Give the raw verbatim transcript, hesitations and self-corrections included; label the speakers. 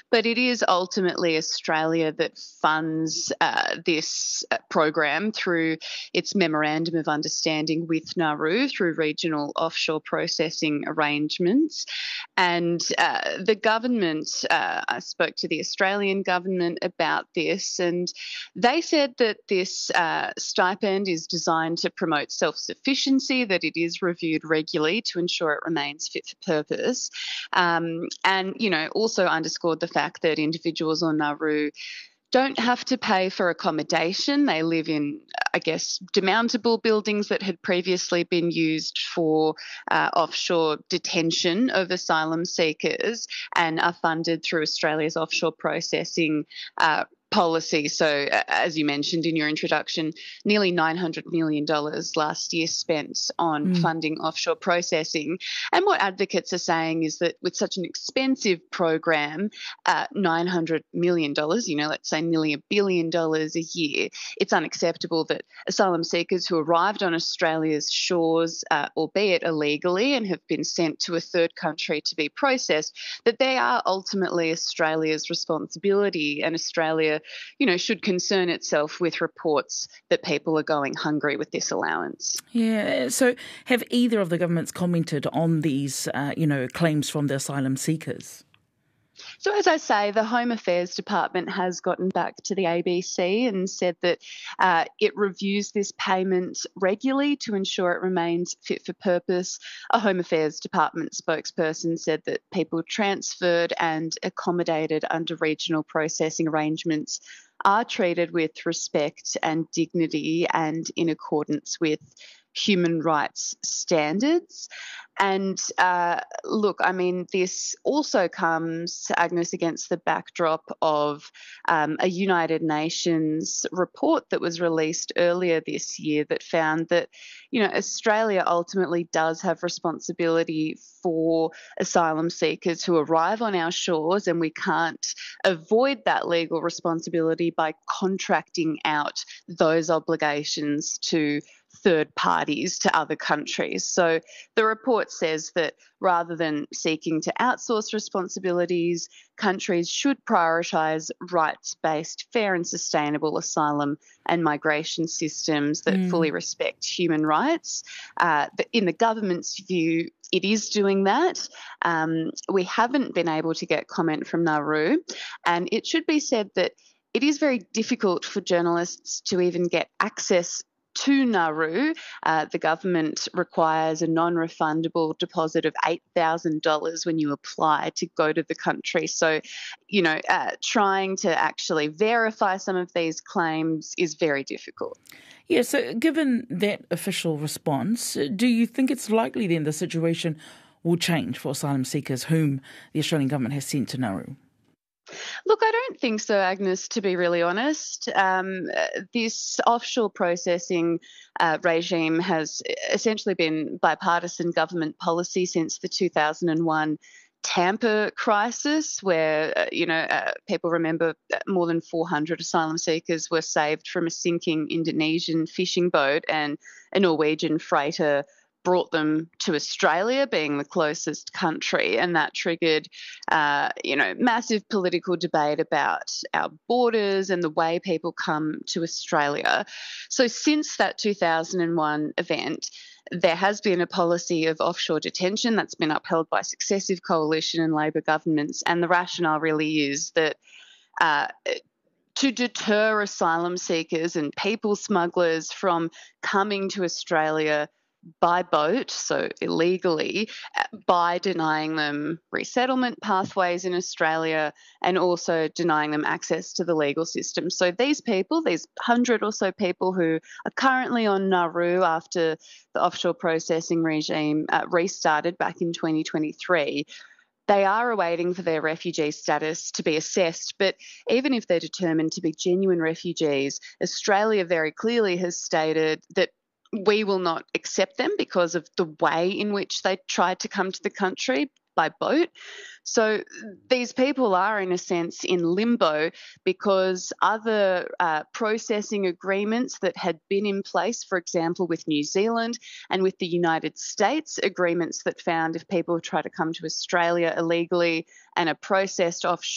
Speaker 1: But it is ultimately Australia that funds uh, this uh, program through its memorandum of understanding with Nauru through regional offshore processing arrangements. And uh, the government, uh, I spoke to the Australian government about this, and they said that this uh, stipend is designed to promote self-sufficiency, that it is reviewed regularly to ensure it remains fit for purpose. Um, and, you know, also underscored the fact that individuals on Nauru don't have to pay for accommodation. They live in, I guess, demountable buildings that had previously been used for uh, offshore detention of asylum seekers and are funded through Australia's offshore processing uh, policy. So, uh, as you mentioned in your introduction, nearly nine hundred million dollars last year spent on
Speaker 2: Mm.
Speaker 1: funding offshore processing. And what advocates are saying is that with such an expensive program, uh, nine hundred million dollars, you know, let's say nearly a billion dollars a year, it's unacceptable that asylum seekers who arrived on Australia's shores, uh, albeit illegally, and have been sent to a third country to be processed, that they are ultimately Australia's responsibility, and Australia, you know, should concern itself with reports that people are going hungry with this allowance.
Speaker 2: Yeah. So have either of the governments commented on these, uh, you know, claims from the asylum seekers?
Speaker 1: So, as I say, the Home Affairs Department has gotten back to the A B C and said that uh, it reviews this payment regularly to ensure it remains fit for purpose. A Home Affairs Department spokesperson said that people transferred and accommodated under regional processing arrangements are treated with respect and dignity and in accordance with human rights standards. And uh, look, I mean, this also comes, Agnes, against the backdrop of um, a United Nations report that was released earlier this year that found that, you know, Australia ultimately does have responsibility for asylum seekers who arrive on our shores, and we can't avoid that legal responsibility by contracting out those obligations to third parties, to other countries. So the report says that rather than seeking to outsource responsibilities, countries should prioritise rights-based, fair and sustainable asylum and migration systems that
Speaker 2: Mm.
Speaker 1: fully respect human rights. Uh, in the government's view, it is doing that. Um, we haven't been able to get comment from Nauru, and it should be said that it is very difficult for journalists to even get access to Nauru. Uh, the government requires a non-refundable deposit of eight thousand dollars when you apply to go to the country. So, you know, uh, trying to actually verify some of these claims is very difficult.
Speaker 2: Yeah, so given that official response, do you think it's likely then the situation will change for asylum seekers whom the Australian government has sent to Nauru?
Speaker 1: Look, I don't think so, Agnes, to be really honest. Um, this offshore processing uh, regime has essentially been bipartisan government policy since the two thousand one Tampa crisis, where, uh, you know, uh, people remember more than four hundred asylum seekers were saved from a sinking Indonesian fishing boat, and a Norwegian freighter brought them to Australia, being the closest country, and that triggered, uh, you know, massive political debate about our borders and the way people come to Australia. So since that two thousand one event, there has been a policy of offshore detention that's been upheld by successive coalition and Labor governments, and the rationale really is that uh, to deter asylum seekers and people smugglers from coming to Australia by boat, so illegally, by denying them resettlement pathways in Australia and also denying them access to the legal system. So these people, these hundred or so people who are currently on Nauru after the offshore processing regime uh, restarted back in twenty twenty-three, they are awaiting for their refugee status to be assessed. But even if they're determined to be genuine refugees, Australia very clearly has stated that we will not accept them because of the way in which they tried to come to the country by boat. So these people are, in a sense, in limbo because other uh, processing agreements that had been in place, for example, with New Zealand and with the United States, agreements that found if people try to come to Australia illegally and are processed offshore,